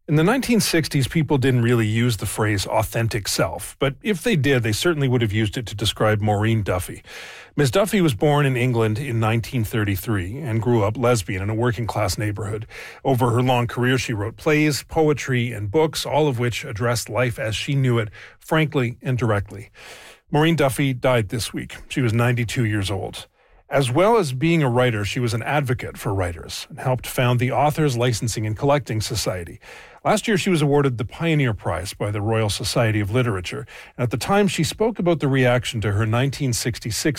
In the 1960s, people didn't really use the phrase authentic self, but if they did, they certainly would have used it to describe Maureen Duffy. Ms. Duffy was born in England in 1933 and grew up lesbian in a working-class neighborhood. Over her long career, she wrote plays, poetry, and books, all of which addressed life as she knew it, frankly and directly. Maureen Duffy died this week. She was 92 years old. As well as being a writer, she was an advocate for writers and helped found the Authors Licensing and Collecting Society. Last year, she was awarded the Pioneer Prize by the Royal Society of Literature. And at the time, she spoke about the reaction to her 1966